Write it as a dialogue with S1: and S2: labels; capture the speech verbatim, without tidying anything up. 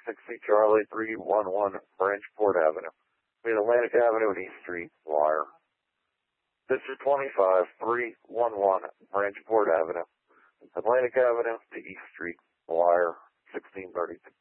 S1: sixty Charlie, three one one Branchport Avenue. Mid-Atlantic Avenue and East Street, wire. District twenty-five, three one one Branchport Avenue. Atlantic Avenue to East Street, wire, sixteen thirty-two.